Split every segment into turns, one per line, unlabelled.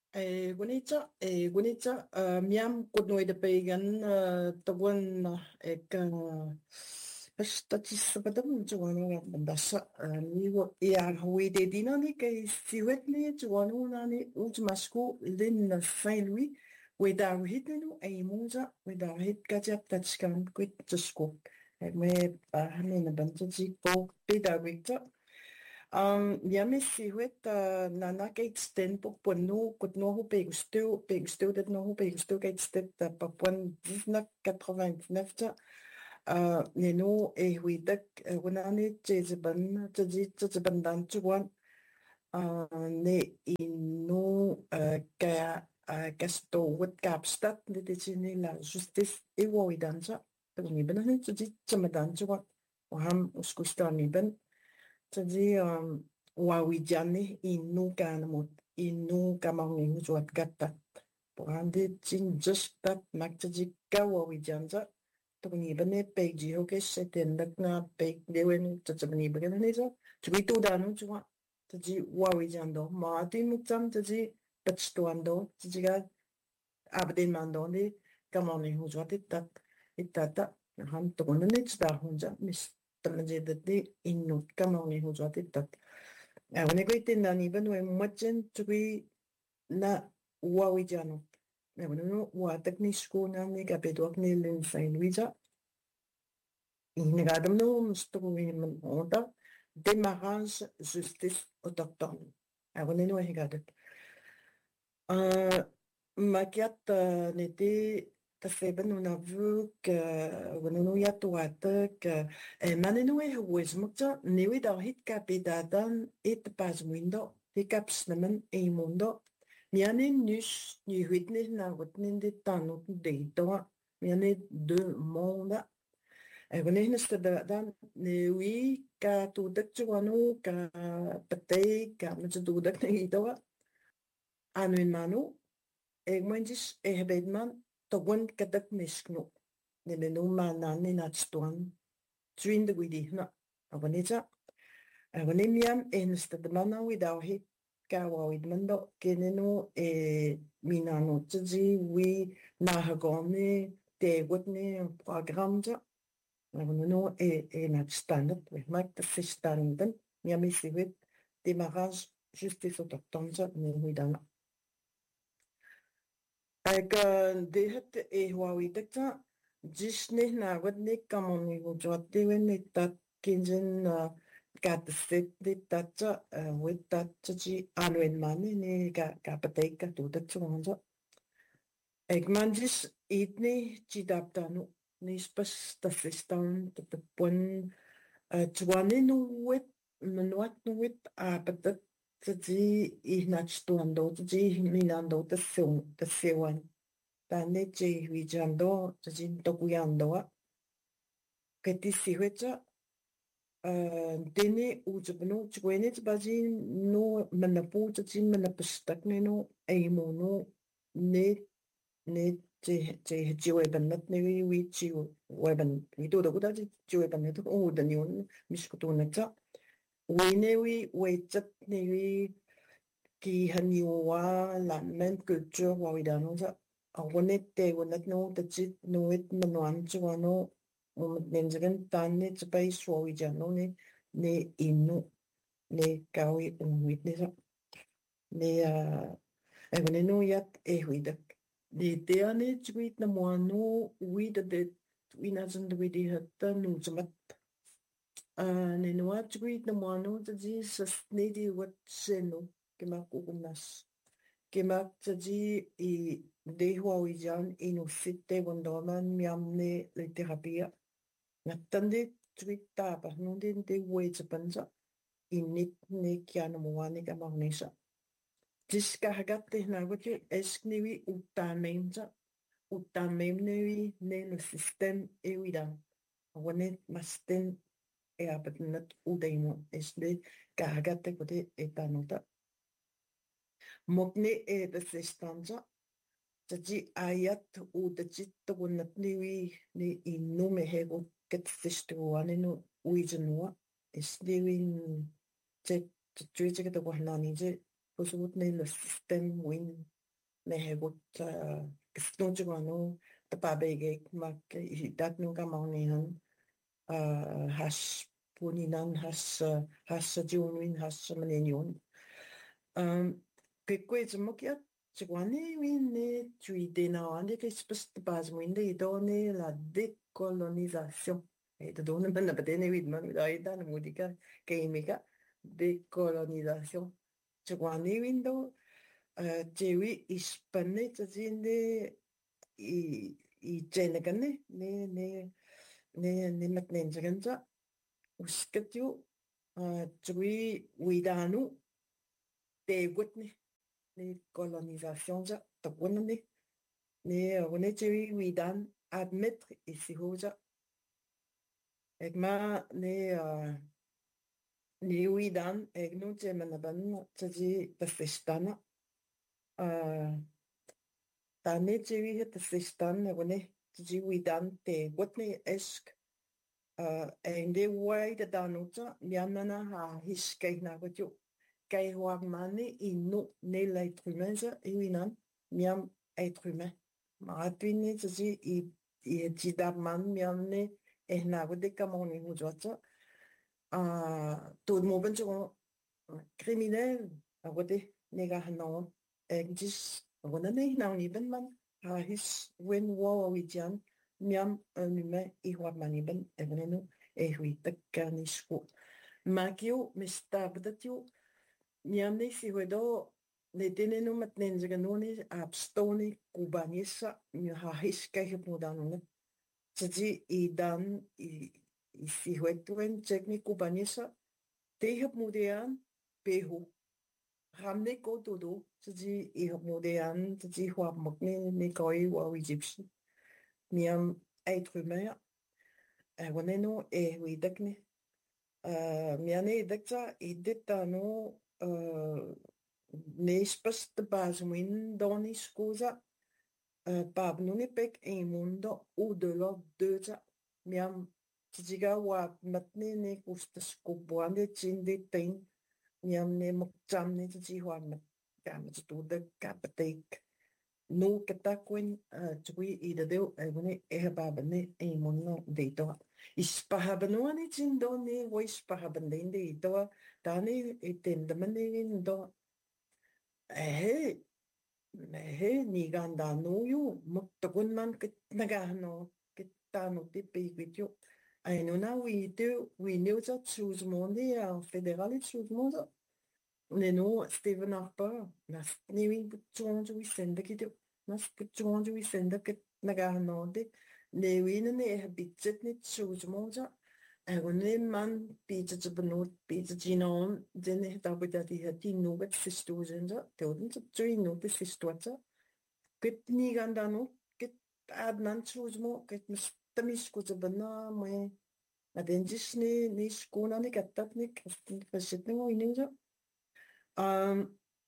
Gunita, miam kutnoi de pagan, tabuan ek pastatis padam chuanu bandasa ni wo ya hui de dina ni kay siwet ni chuanu na ni ultimasku lin na Saint Louis we da hit no ay muza we da hit kajap tachkan kwit tsko me hani na bantaji po pe da wikta jamen siwet nana kay sten po ponu kut no hu pe gusteu det no hu pe gusteu kay stet pa pon 1999 nenu huidak gunani chezeban chezeban dan chuan ne inu ka gasto wet kapstat de tini la justice e wo idanza ni ben ne chemadan chuan ham uskustani ben jadi wawidjani inu kanamut inu kamangin juat gatat porandi chin just that maktaji ka wawidjanza tuni bane peji hoke setendak na pek dewen tsatsabni bagana neza tui tu danu chua taji wawidjando maati mutam taji patstuando taji ga abden mando ni kamangin juat itata ham tokona ne tsda hunja mis tamajedati innut kamangin juat itata When I go to Naniban, when Machin to be na Wawijano. When no Watakni school Nani Capedokni in Saint Luisa. In Radam no Stowiman order, démarrage justice autochtone. I want to know he got it. Makiat n'était تقريبا on a vu que ونونو ياتواتك manenu e huesmukta niwi da hit kapitadan it pas mundo hikaps naman e mundo miane nus ni hitne na wutnin de tanut de toa miane de monde e wanneer is de dan niwi ka tudak chuanu ka patay ka met tudak ne toa anuin manu e manjis e hebedman Togun kadak miskno. Nemenu manan ni natstuan. Twin de widi na. Awanita. Awanimiam ensta de mana without hit. Kawa widmando kenenu minano tzi wi nahagoni te wutni programja. Awanunu natstandet. We maak de sistanden. Miami siwit. Démarrage justice autochtone ne widana. Ek dehet e Huawei dekta jishne na wadne kamoni wujwate wenne tat kinjen gatset de tatcha wet tatcha ji anwen mane ne ga patay ka tudat chunga ek manjis itne chidaptanu nispas tasistan tapon chwane no wet manuat no wet apatat tzi ihnachtuando tzi minando tasewan tane che huijando tzi tokuyando keti sihuecha dene ujabno chwene tbaji no manapu tzi manapastakne no eimono ne che jiweban ne wi chi weban wi do da gudaji jiweban ne to o da niun miskutuna Winewi waitat newi ki haniwa la men culture wawidano sa awonet te wonet no tachit noet manuan chuano nenjagan tanne chapai swawidano ne inu ne kawi umwit ne sa ne egoneno yat ehuidak de teane chwit na moano wida de winazan de widi hatta nujamat Nenua tweet na moano taji sasnedi wat seno kemak ukunas kemak taji I dehua wijan inusite wondoman miamne le terapia natande tweet tapa nundin de wait panza init ne kiana moani kamagnesa jiska hagatte na wati eskniwi utamemnewi ne no system ewidan wonet masten apatnat udaimo esde kahagate kote etanota mokne de sestanza taji ayat udachit togunat niwi ni inu mehego ket sestuane no uijanua esde win che tuiche ke togunani je posut ne lo system win hegut kisnujuanu tapabegek mak hidat nu kamanihan hash puninan hash junuin hash manenion kekwezumokiat chiguani win ne tuidena ande que spestabas winde idone la décolonisation et de donne ben abadene wid man ida na mudika keimika décolonisation chiguani windo jewi ispane tazinde i jenegane ne matnenjaganza uskatju jewi widanu tegutni ne colonisation ja tapunani ne jewi widan admettre ici hoja egma ne widan egnu jemanaban taji tafestana tane jewi tafestana wone taji widan tegutni esk ende wide danuta mianana ha hiskaina gotju kai hoag mani inno ne l'être humain ja ewinan miam être humain maatwini taji i jidab man miam ne ehnago de kamoni hujwata todo moben jo criminel agode nega hanon egis agona ne nauni ben man ha his wen wo wijan miam un humain i hoag mani ben evenenu hui takkanisku makio mistabdatio miamni si wedo ne tenenu matnenjaganoni abstoni kubanisa mi ha hiska hipmudanune tsaji idan i si wetuen chekni kubanisa te hipmudean pehu ramne ko todo tsaji i hipmudean tsaji huab mokne ne koi wa egyptian miam être humain waneno huidakne miane idakta idetano nespas de baswin doni scusa pabnuni pek e mundo au-delà de ça miam tijiga wa matne ne kustas kubuande chinde tin miam ne mokcham ne tiji wa mat kam tu de kapatek no katakwin tui ida deu evne babane e mundo de to ispahabnuani chindo ne wa ispahabande de to tani itendamane do he ni ganda no yu muktakun man kit nagahno kit tano ti pigwityo ay no na we knew that choose monde federal choose monde ne no Stephen Harper nas ni wi butchonjo wi senda kit nas butchonjo wi senda kit nagahno de ne wi ne habitset ni choose monde ne man pizza te benut pizza ginon den da bida di hati no bet sistozenza teoden te tree no te sistoza kit ni ganda no kit adnan chuzmo kit mis tamis ko te bena me adengis ni skona ni katat ni kristin fasit no ininja um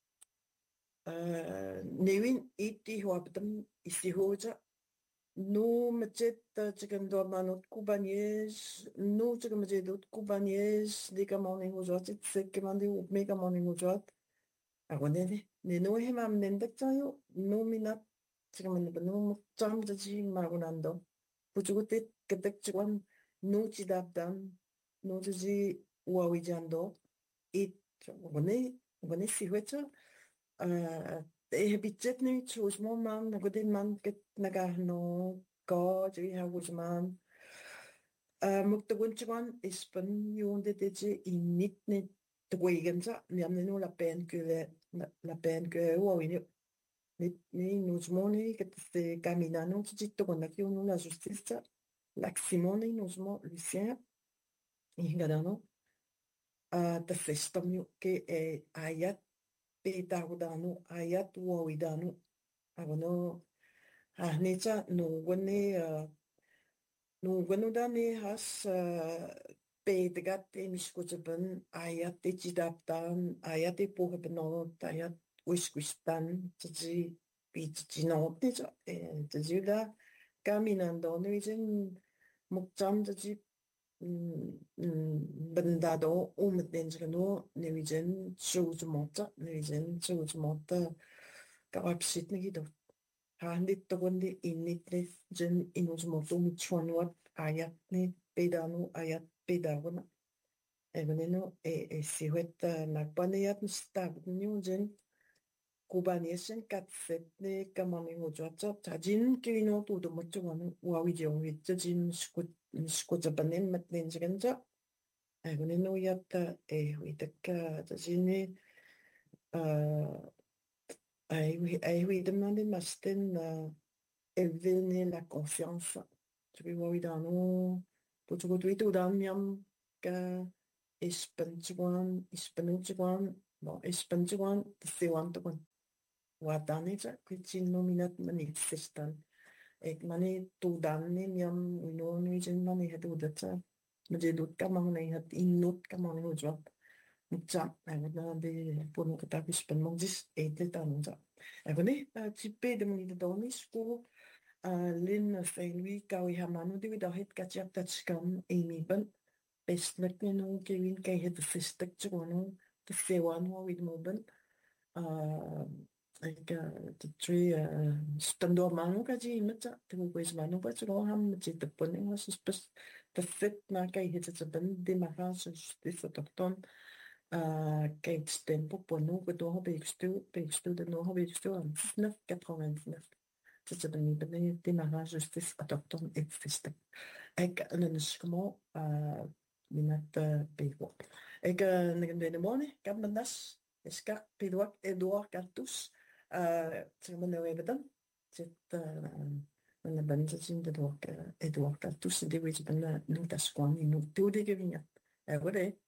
nevin iti huabdam isi hoja no macet chicken do manot kubanies no chicken macet do kubanies de kamoni hojat se kemandi mega moni hojat agone ne no he mam nendak tayo no minat chicken man no cham ji magunando pujugote ketek chwan no chidabdan no ji wawijando it agone si huecha budget nu choose mo man na godin man get nagahno go ji ha was man muktagun chwan ispan yonde de init ne twigenza ni amne no la peine que o ni nos moni que te caminando chito con aquí una justicia la simone nos mo lucien y gadano te festamio que ayat petagudano ayat wawidano agono ahnecha no wano dani has pedagat emiskutsaban ayat te chidaptan ayat te pohabanot ayat wiskustan tzi pichinote tzi da caminando no isen mukcham tzi bandado umatensgano no isen chuzmota no isen chuzmota Kawapsitnikidut. Haandit tokundi innitli jen inusmotumitsuanuat ayatni pedanu ayat pedaguna. Evenenu sihuet nakpaniat nistabniu jen kubaniesen katsetni kamanihujuatsa tajin kirino tudumotuanu wawijonwitsa jin skutsapanen matnensigansa. Evenenu yatta huitakka tajini aihuidamani masten elvilni la confiance. Tukiwawidanu putukutuitudamiam ka ispanutsuan bon ispanutsuan tisiwantukun watanitsa kwitsinnominat manitsistan ek mani tudanni miam ununuisin mani hatudatsa majedut kamang hat innut kamang hujwat mutsa agna de punu katabis panmongis etetanza agni tippe de munita donis ko lin Saint-Louis kawi hamanu de vidahit katjak tatskam emiban bestmetnenu kevin kai het fistek tsuanu te sewan wa wid moben ik de twee stando manu kaji imetsa te kwes manu pa tsulo ham met de poning was spes de fit na kai het het ben de magas is autochton kai tempo ponu que do bekstu de no bekstu am 989 c'est ben de magas justice autochton et fistek ik een schmo minat pego. Ik negen mone kap mandas eskak piduak Eduard Cartus zeg nou even dan zit mijn band in de Eduard Cartus die weet ben nu dat squan in nu toe de gewinja. Goed hè.